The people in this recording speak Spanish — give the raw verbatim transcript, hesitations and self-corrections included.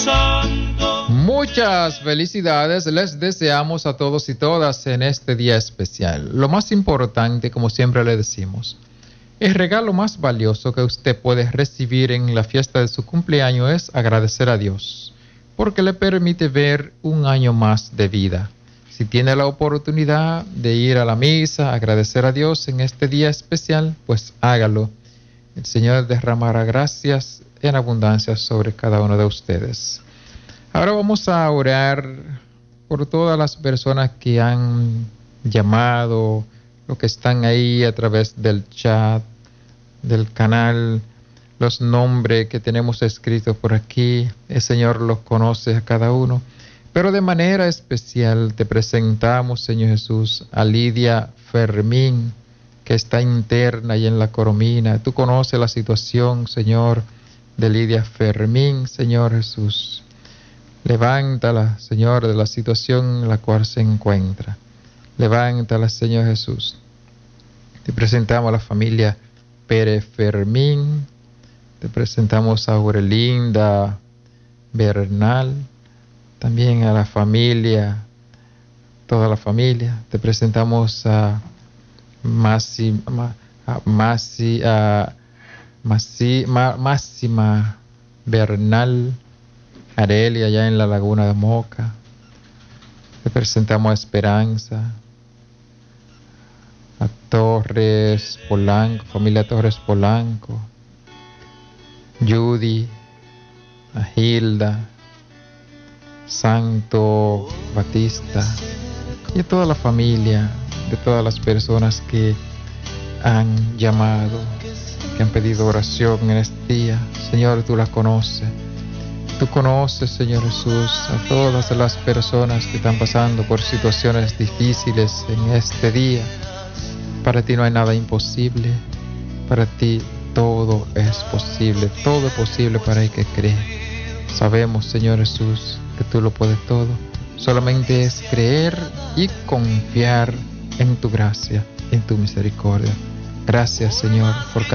Muchas felicidades les deseamos a todos y todas en este día especial. Lo más importante, como siempre le decimos, el regalo más valioso que usted puede recibir en la fiesta de su cumpleaños es agradecer a Dios, porque le permite ver un año más de vida. Si tiene la oportunidad de ir a la misa, agradecer a Dios en este día especial, pues hágalo. El Señor derramará gracias en abundancia sobre cada uno de ustedes. Ahora vamos a orar por todas las personas que han llamado, los que están ahí a través del chat, del canal, los nombres que tenemos escritos por aquí. El Señor los conoce a cada uno. Pero de manera especial te presentamos, Señor Jesús, a Lidia Fermín, que está interna y en la Coromina. Tú conoces la situación, Señor, de Lidia Fermín, Señor Jesús. Levántala, Señor, de la situación en la cual se encuentra. Levántala, Señor Jesús. Te presentamos a la familia Pérez Fermín. Te presentamos a Aurelinda Bernal. También a la familia, toda la familia. Te presentamos a Masi, a Masi, a Masi, Ma, Máxima Bernal Arelia, allá en la Laguna de Moca. Te presentamos a Esperanza, a Torres Polanco, familia Torres Polanco, Judy, a Hilda, Santo Batista y a toda la familia, de todas las personas que han llamado, que han pedido oración en este día. Señor, tú la conoces. Tú conoces, Señor Jesús, a todas las personas que están pasando por situaciones difíciles en este día. Para ti no hay nada imposible. Para ti todo es posible. Todo es posible para el que cree. Sabemos, Señor Jesús, que tú lo puedes todo. Solamente es creer y confiar en tu gracia, en tu misericordia. Gracias, Señor, por